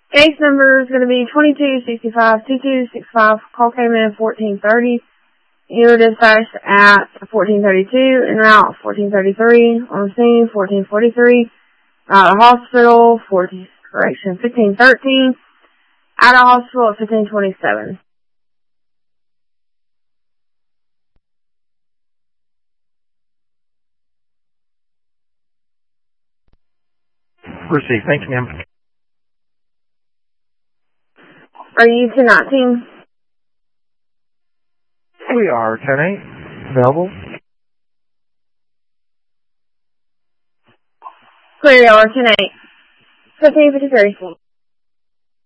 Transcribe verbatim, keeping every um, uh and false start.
Case number is going to be twenty-two sixty-five, twenty-two sixty-five. Call came in at fourteen thirty. You were dispatched at fourteen thirty-two, en route fourteen thirty-three, on the scene fourteen forty-three, out of hospital, fourteen, correction, fifteen thirteen, out of hospital at fifteen twenty-seven. Received. Thanks, ma'am. Are you ten nineteen? We are ten eight. Available. Clear, y'all are ten eight. fifteen fifty-three.